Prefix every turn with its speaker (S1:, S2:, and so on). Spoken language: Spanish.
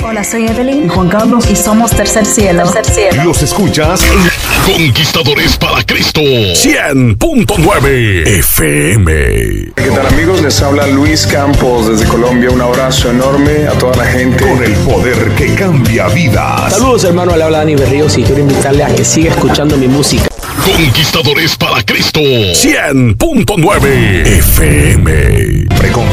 S1: Hola, soy Evelyn.
S2: Y Juan Carlos.
S1: Y somos Tercer Cielo.
S3: Los escuchas en Conquistadores para Cristo 100.9 FM.
S4: ¿Qué tal, amigos? Les habla Luis Campos desde Colombia. Un abrazo enorme a toda la gente.
S3: Con el poder que cambia vidas.
S5: Saludos, hermano. Le habla Dani Berríos y quiero invitarle a que siga escuchando mi música.
S3: Conquistadores para Cristo 100.9 FM.